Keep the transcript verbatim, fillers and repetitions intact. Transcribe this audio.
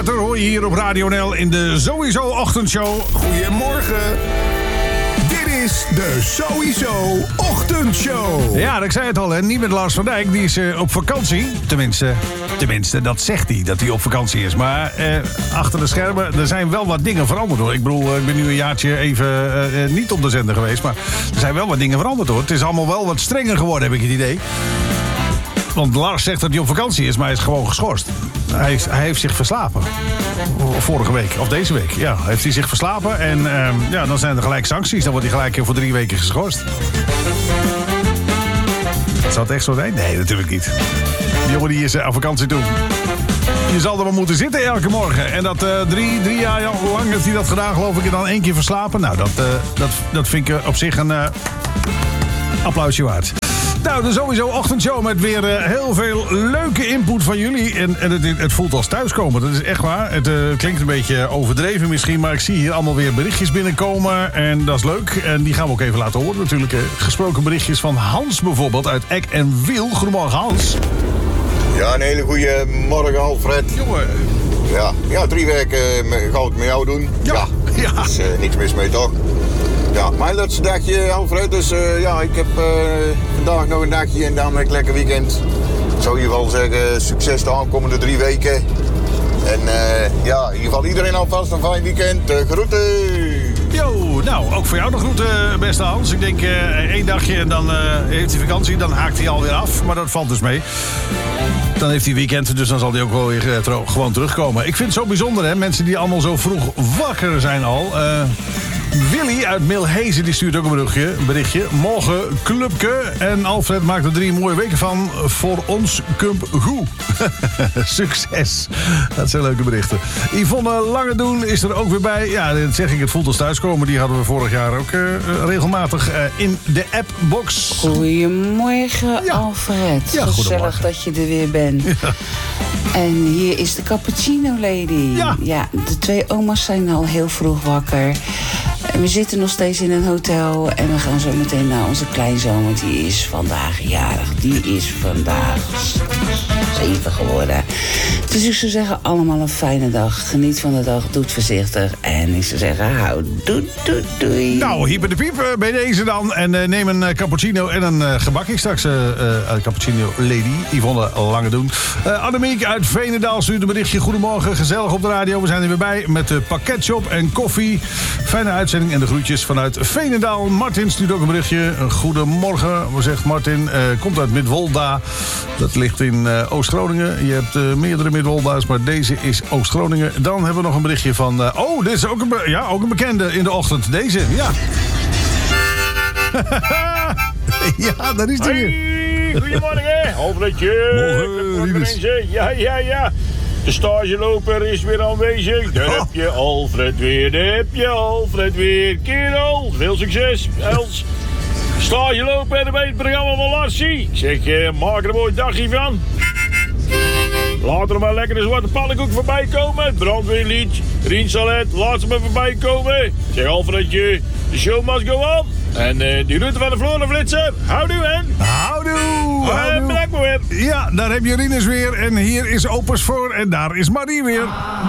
Water hoor je hier op Radio N L in de Sowieso Ochtendshow. Goedemorgen. Dit is de Sowieso Ochtendshow. Ja, ik zei het al, hè. Niet met Lars van Dijk. Die is uh, op vakantie. Tenminste, tenminste, dat zegt hij, dat hij op vakantie is. Maar uh, achter de schermen, er zijn wel wat dingen veranderd, hoor. Ik bedoel, ik ben nu een jaartje even uh, uh, niet op de zender geweest. Maar er zijn wel wat dingen veranderd, hoor. Het is allemaal wel wat strenger geworden, heb ik het idee. Want Lars zegt dat hij op vakantie is, maar hij is gewoon geschorst. Hij, is, hij heeft zich verslapen. Vorige week, of deze week. Ja, heeft hij zich verslapen. En uh, ja, dan zijn er gelijk sancties. Dan wordt hij gelijk voor drie weken geschorst. Zou het echt zo zijn? Nee, natuurlijk niet. Die jongen die is uh, aan vakantie toe. Je zal er wel moeten zitten elke morgen. En dat uh, drie, drie jaar lang heeft hij dat gedaan, geloof ik. En dan één keer verslapen. Nou, dat, uh, dat, dat vind ik op zich een uh, applausje waard. Nou, de Sowieso Ochtendshow met weer uh, heel veel leuke input van jullie. En, en het, het voelt als thuiskomen, dat is echt waar. Het uh, klinkt een beetje overdreven misschien, maar ik zie hier allemaal weer berichtjes binnenkomen. En dat is leuk. En die gaan we ook even laten horen natuurlijk. Uh, gesproken berichtjes van Hans bijvoorbeeld uit Eck en Wiel. Goedemorgen, Hans. Ja, een hele goede morgen, Alfred. Jongen. Ja, ja drie weken uh, ga ik het met jou doen. Ja. Ja, ja. Er is uh, niks mis mee, toch? Ja, mijn laatste dagje, Alfred. Dus uh, ja, ik heb uh, vandaag nog een dagje en dan een lekker weekend. Ik zou in ieder geval zeggen, succes de aankomende drie weken. En uh, ja, in ieder geval iedereen alvast een fijn weekend. Uh, groeten! Yo, nou, ook voor jou de groeten, beste Hans. Ik denk uh, één dagje en dan uh, heeft hij vakantie. Dan haakt hij alweer af, maar dat valt dus mee. Dan heeft hij weekend, dus dan zal hij ook wel weer uh, tro- gewoon terugkomen. Ik vind het zo bijzonder, hè. Mensen die allemaal zo vroeg wakker zijn al. Uh, Willy uit Milhezen die stuurt ook een berichtje, een berichtje. Morgen clubke en Alfred maakt er drie mooie weken van. Voor ons kump goed. Succes. Dat zijn leuke berichten. Yvonne Langedoen is er ook weer bij. Ja, dat zeg ik, het voelt als thuiskomen. Die hadden we vorig jaar ook uh, regelmatig uh, in de appbox. Goedemorgen, ja. Alfred. Ja, gezellig dat je er weer bent. Ja. En hier is de cappuccino lady. Ja. ja, de twee oma's zijn al heel vroeg wakker. En we zitten nog steeds in een hotel. En we gaan zo meteen naar onze kleinzoon. Want die is vandaag jarig. Die is vandaag zeven geworden. Dus ik zou zeggen, allemaal een fijne dag. Geniet van de dag, doe het voorzichtig. En ik zou zeggen, hou doei, doei, doei. Nou, hyper de piep bij deze dan. En uh, neem een uh, cappuccino en een uh, gebakje straks. Uh, uh, cappuccino lady, Yvonne Langedoen. Uh, Annemiek uit Veenendaal stuurt een berichtje. Goedemorgen, gezellig op de radio. We zijn er weer bij met de pakketshop en koffie. Fijne uitzending en de groetjes vanuit Veenendaal. Martin stuurt ook een berichtje. Goedemorgen, wat zegt Martin. Uh, komt uit Midwolda. Dat ligt in uh, Oost-Groningen. Je hebt uh, meerdere Midwolda's, maar deze is Oost-Groningen. Dan hebben we nog een berichtje van... Uh, oh, dit is ook een, be- ja, ook een bekende in de ochtend. Deze, ja. Ja, daar is hij weer. Hey, goedemorgen, Alfredje. Morgen, mensen. Ja, ja, ja. De stageloper is weer aanwezig. Daar heb je Alfred weer, daar heb je Alfred weer. Kerel, veel succes, Els. Stageloper bij het programma van Lassie. Ik zeg, eh, maak er een mooi dagje van. Laat er maar lekker een zwarte pannenkoek voorbij komen. Het brandweerlied, Rien Salet, laat ze maar voorbij komen. Ik zeg, Alfredje, de show must go on. En uh, die route van de Florenflitser, houdoe, hè. Houdoe, houdoe. Uh, bedankt maar weer. Ja, daar heb je Rinus weer. En hier is Opus voor. En daar is Marie weer.